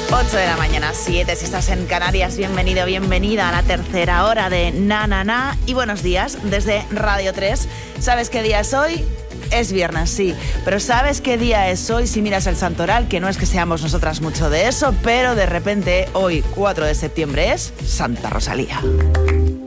8 de la mañana, 7 si estás en Canarias. Bienvenido, bienvenida a la tercera hora de Na Na Na. Y buenos días desde Radio 3. ¿Sabes qué día es hoy? Es viernes, sí. Pero ¿sabes qué día es hoy si miras el santoral? Que no es que seamos nosotras mucho de eso, pero de repente hoy, 4 de septiembre, es Santa Rosalía.